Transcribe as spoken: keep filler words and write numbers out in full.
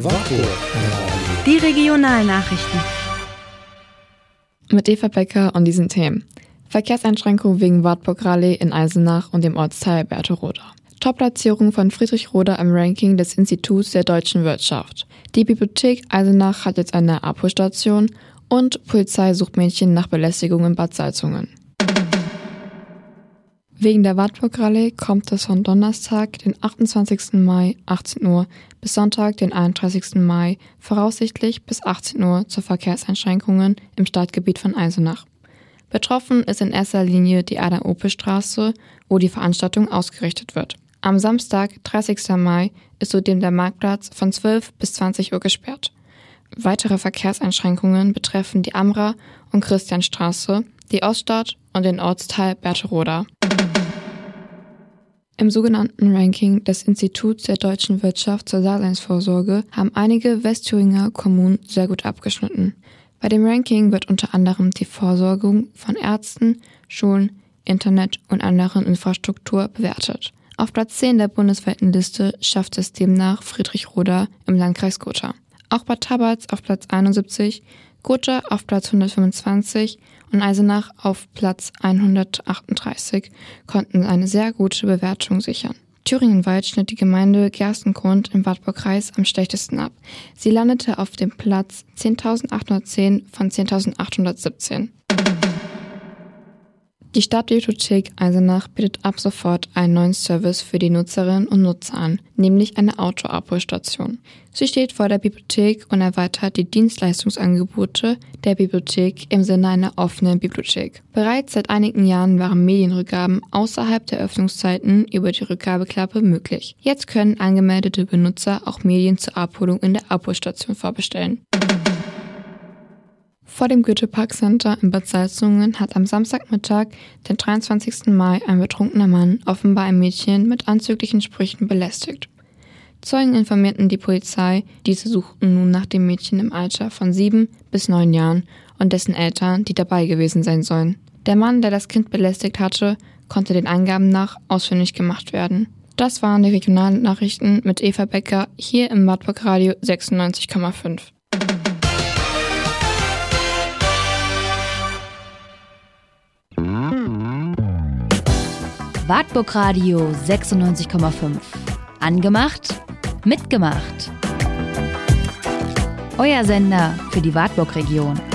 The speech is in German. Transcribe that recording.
Wartburg. Die Regionalnachrichten. Mit Eva Becker und diesen Themen. Verkehrseinschränkungen wegen Wartburg-Rallye in Eisenach und dem Ortsteil Berthe-Roda. Top-Platzierung von Friedrich Roda im Ranking des Instituts der deutschen Wirtschaft. Die Bibliothek Eisenach hat jetzt eine Abholstation und Polizei sucht Mädchen nach Belästigung in Bad Salzungen. Wegen der Wartburg-Rallye kommt es von Donnerstag, den achtundzwanzigsten Mai, achtzehn Uhr, bis Sonntag, den einunddreißigsten Mai, voraussichtlich bis achtzehn Uhr zu Verkehrseinschränkungen im Stadtgebiet von Eisenach. Betroffen ist in erster Linie die Adam-Opel-Straße, wo die Veranstaltung ausgerichtet wird. Am Samstag, dreißigsten Mai, ist zudem der Marktplatz von zwölf bis zwanzig Uhr gesperrt. Weitere Verkehrseinschränkungen betreffen die Amra- und Christianstraße, die Oststadt und den Ortsteil Berthe-Roda. Im sogenannten Ranking des Instituts der deutschen Wirtschaft zur Daseinsvorsorge haben einige Westthüringer Kommunen sehr gut abgeschnitten. Bei dem Ranking wird unter anderem die Versorgung von Ärzten, Schulen, Internet und anderen Infrastruktur bewertet. Auf Platz zehn der bundesweiten Liste schafft es demnach Friedrich Roda im Landkreis Gotha. Auch Bad Tabatz auf Platz einundsiebzig, Gotha auf Platz hundertfünfundzwanzig und Eisenach auf Platz hundertachtunddreißig konnten eine sehr gute Bewertung sichern. Thüringenwald schnitt die Gemeinde Gerstengrund im Wartburg-Kreis am schlechtesten ab. Sie landete auf dem Platz zehntausendachthundertzehn von zehntausendachthundertsiebzehn. Die Stadtbibliothek Eisenach bietet ab sofort einen neuen Service für die Nutzerinnen und Nutzer an, nämlich eine Autoabholstation. Sie steht vor der Bibliothek und erweitert die Dienstleistungsangebote der Bibliothek im Sinne einer offenen Bibliothek. Bereits seit einigen Jahren waren Medienrückgaben außerhalb der Öffnungszeiten über die Rückgabeklappe möglich. Jetzt können angemeldete Benutzer auch Medien zur Abholung in der Abholstation vorbestellen. Vor dem Goethe-Park-Center in Bad Salzungen hat am Samstagmittag, den dreiundzwanzigsten Mai, ein betrunkener Mann offenbar ein Mädchen mit anzüglichen Sprüchen belästigt. Zeugen informierten die Polizei, diese suchten nun nach dem Mädchen im Alter von sieben bis neun Jahren und dessen Eltern, die dabei gewesen sein sollen. Der Mann, der das Kind belästigt hatte, konnte den Angaben nach ausfindig gemacht werden. Das waren die Regionalnachrichten mit Eva Becker hier im Wartburg Radio sechsundneunzig Komma fünf. Wartburg Radio sechsundneunzig Komma fünf. Angemacht, mitgemacht. Euer Sender für die Wartburg-Region.